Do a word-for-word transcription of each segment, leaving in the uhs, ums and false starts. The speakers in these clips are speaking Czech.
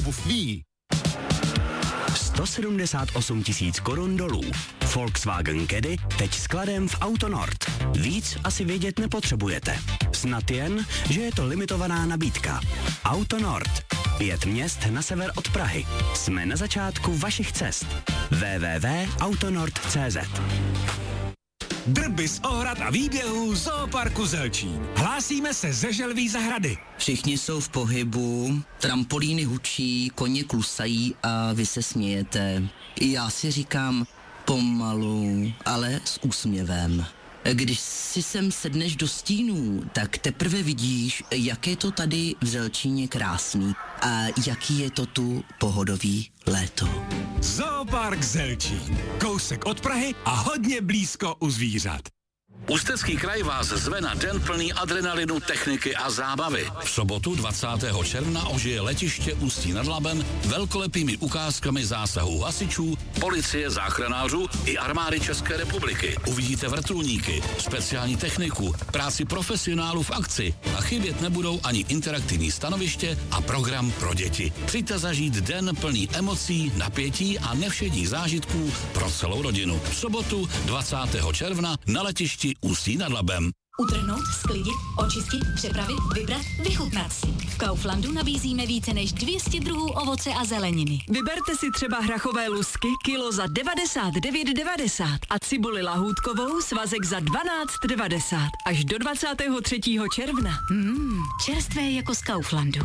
obuv ví. sto sedmdesát osm tisíc korun dolů. Volkswagen Caddy teď skladem v Autonord. Víc asi vědět nepotřebujete. Snad jen, že je to limitovaná nabídka. Autonord. Pět měst na sever od Prahy. Jsme na začátku vašich cest. w w w tečka autonord tečka cé zet. Drby z ohrad a výběhů Zooparku Zelčín. Hlásíme se ze Želví zahrady. Všichni jsou v pohybu, trampolíny hučí, koně klusají a vy se smějete. Já si říkám pomalu, ale s úsměvem. Když si sem sedneš do stínů, tak teprve vidíš, jak je to tady v Zelčíně krásný a jaký je to tu pohodový léto. Zoopark Zelčín. Kousek od Prahy a hodně blízko u zvířat. Ústecký kraj vás zve na den plný adrenalinu, techniky a zábavy. V sobotu dvacátého června ožije letiště Ústí nad Labem velkolepými ukázkami zásahů hasičů, policie, záchranářů i armády České republiky. Uvidíte vrtulníky, speciální techniku, práci profesionálů v akci a chybět nebudou ani interaktivní stanoviště a program pro děti. Přijďte zažít den plný emocí, napětí a nevšedních zážitků pro celou rodinu. V sobotu dvacátého června na letišti Ústí nad Labem. Utrhnout, sklidit, očistit, přepravit, vybrat, vychutnat si. V Kauflandu nabízíme více než dvě stě druhů ovoce a zeleniny. Vyberte si třeba hrachové lusky kilo za devadesát devět devadesát a cibuli lahůdkovou svazek za dvanáct devadesát až do dvacátého třetího června. Mmm, čerstvé jako z Kauflandu.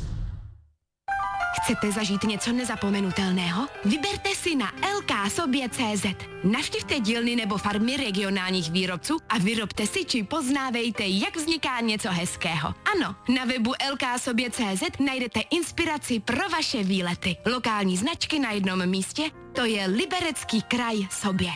Chcete zažít něco nezapomenutelného? Vyberte si na el ká sobě tečka cé zet. Navštivte dílny nebo farmy regionálních výrobců a vyrobte si či poznávejte, jak vzniká něco hezkého. Ano, na webu el ká sobě tečka cé zet najdete inspiraci pro vaše výlety. Lokální značky na jednom místě, to je Liberecký kraj Sobě.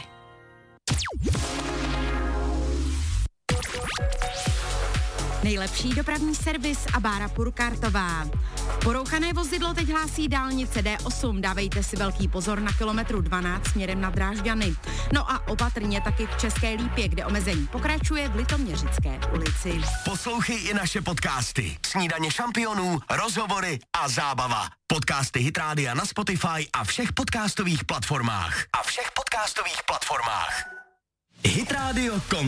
Nejlepší dopravní servis a Bára Purkartová. Porouchané vozidlo teď hlásí dálnice dé osm. Dávejte si velký pozor na kilometru dvanáct směrem na Drážďany. No a opatrně taky v České Lípě, kde omezení pokračuje v Litoměřické ulici. Poslouchej i naše podcasty. Snídaně šampionů, rozhovory a zábava. Podcasty Hit Rádia na Spotify a všech podcastových platformách. A všech podcastových platformách. Hit Radio